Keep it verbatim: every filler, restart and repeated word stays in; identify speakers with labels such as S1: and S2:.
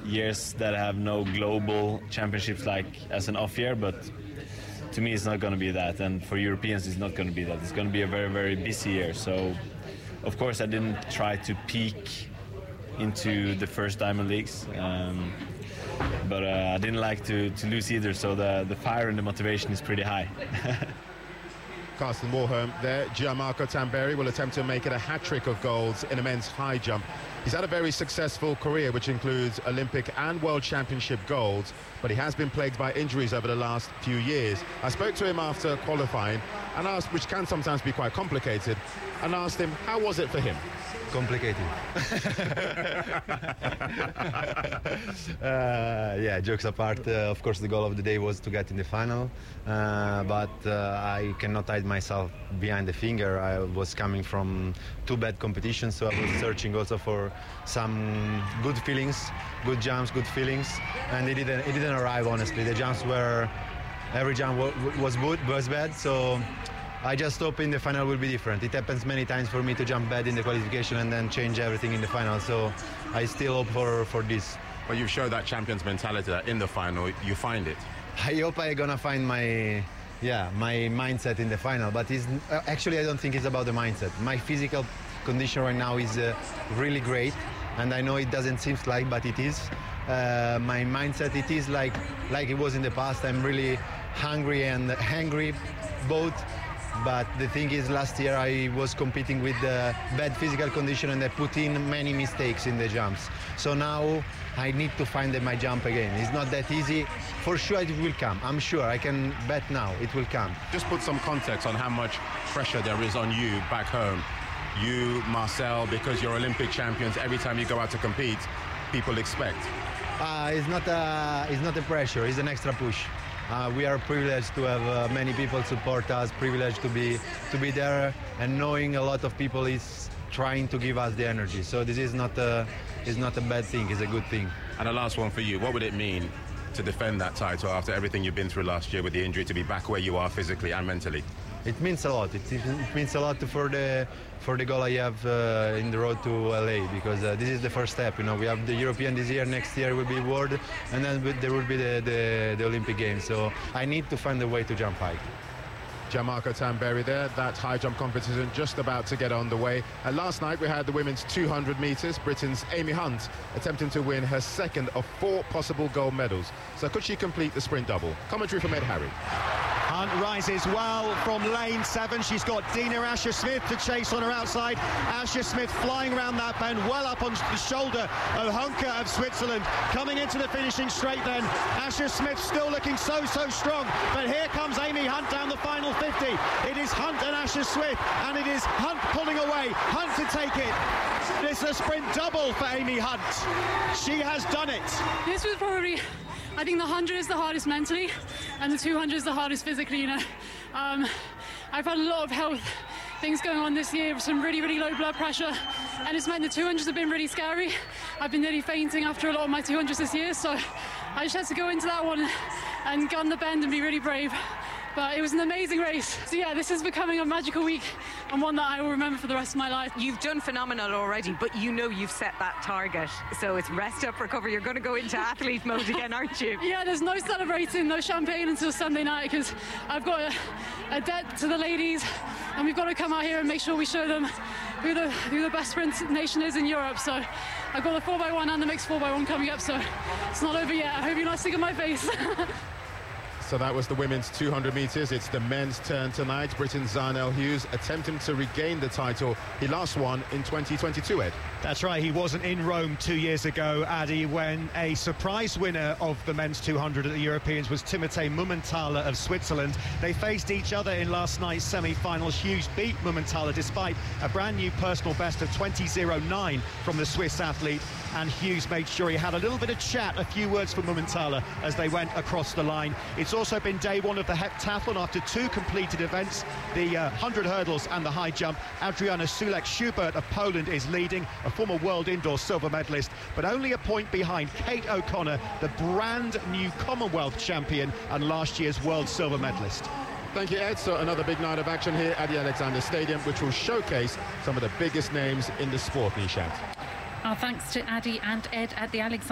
S1: years that have no global championships like as an off year, but to me it's not going to be that, and for Europeans it's not going to be that. It's going to be a very, very busy year. So of course I didn't try to peak into the first Diamond Leagues, um, but uh, I didn't like to, to lose either, so the, the fire and the motivation is pretty high.
S2: Karsten Warholm there. Gianmarco Tamberi will attempt to make it a hat-trick of golds in a men's high jump. He's had a very successful career, which includes Olympic and World Championship golds, but he has been plagued by injuries over the last few years. I spoke to him after qualifying and asked, which can sometimes be quite complicated, and asked him, how was it for him?
S3: Complicated. uh, yeah, jokes apart, uh, of course the goal of the day was to get in the final, uh, but uh, I cannot hide myself behind the finger. I was coming from two bad competitions, so I was searching also for some good feelings, good jumps, good feelings, and it didn't, it didn't arrive, honestly. The jumps were, every jump was good, was bad, so I just hope in the final will be different. It happens many times for me to jump bad in the qualification and then change everything in the final, so I still hope for, for this.
S2: Well, you've showed that champion's mentality that in the final you find it.
S3: I hope I'm gonna find my, yeah, my mindset in the final, but it's, uh, actually I don't think it's about the mindset. My physical condition right now is uh, really great, and I know it doesn't seem like, but it is. Uh, my mindset, it is like, like it was in the past. I'm really hungry and hangry both. But the thing is, last year I was competing with uh, bad physical condition and I put in many mistakes in the jumps. So now I need to find my jump again. It's not that easy. For sure it will come. I'm sure. I can bet now it will come.
S2: Just put some context on how much pressure there is on you back home. You, Marcel, because you're Olympic champions, every time you go out to compete, people expect.
S3: Uh, it's not a, it's not a pressure. It's an extra push. Uh, we are privileged to have uh, many people support us, privileged to be to be there, and knowing a lot of people is trying to give us the energy. So this is not a is not a bad thing. It's a good thing.
S2: And the last one for you: what would it mean to defend that title after everything you've been through last year with the injury, to be back where you are physically and mentally?
S3: It means a lot. It, it means a lot for the for the goal I have uh, in the road to L A, because uh, this is the first step. You know, we have the European this year. Next year will be World, and then there will be the, the the Olympic Games. So I need to find a way to jump high.
S2: Gianmarco Tamberi there. That high jump competition just about to get underway. And last night we had the women's two hundred metres. Britain's Amy Hunt attempting to win her second of four possible gold medals. So could she complete the sprint double? Commentary from Ed Harry.
S4: Hunt rises well from lane seven. She's got Dina Asher-Smith to chase on her outside. Asher-Smith flying around that bend, well up on the shoulder of Hunke of Switzerland. Coming into the finishing straight then. Asher-Smith still looking so, so strong. But here comes Amy Hunt down the final fifty. It is Hunt and Asher-Smith, and it is Hunt pulling away. Hunt to take it. This is a sprint double for Amy Hunt. She has done it.
S5: This was probably, I think the one hundred is the hardest mentally, and the two hundred is the hardest physically, you know. Um, I've had a lot of health things going on this year, some really, really low blood pressure, and it's meant the two hundreds have been really scary. I've been nearly fainting after a lot of my two hundreds this year, so I just had to go into that one and gun the bend and be really brave. But it was an amazing race. So yeah, this is becoming a magical week, and one that I will remember for the rest of my life.
S6: You've done phenomenal already, but you know you've set that target. So it's rest up, recover. You're going to go into athlete mode again, aren't you?
S5: Yeah, there's no celebrating, no champagne until Sunday night, because I've got a, a debt to the ladies, and we've got to come out here and make sure we show them who the, who the best sprint nation is in Europe. So I've got the four by one and the mixed four by one coming up, so it's not over yet. I hope you're not sick of my face.
S2: So that was the women's two hundred metres. It's the men's turn tonight. Britain's Zharnel Hughes attempting to regain the title he last won in twenty twenty-two, Ed.
S4: That's right, he wasn't in Rome two years ago, Addy, when a surprise winner of the men's two hundred at the Europeans was Timothée Mumenthaler of Switzerland. They faced each other in last night's semi-finals. Hughes beat Mumenthaler despite a brand new personal best of twenty oh nine from the Swiss athlete, and Hughes made sure he had a little bit of chat, a few words for Mumenthaler as they went across the line. It's also been day one of the heptathlon after two completed events, the uh, one hundred hurdles and the high jump. Adriana Sulek-Schubert of Poland is leading, a former world indoor silver medalist, but only a point behind Kate O'Connor, the brand new Commonwealth champion and last year's world silver medalist.
S2: Thank you, Ed. So another big night of action here at the Alexander Stadium, which will showcase some of the biggest names in the sport, Nishant.
S7: Our thanks to Addy and Ed at the Alexander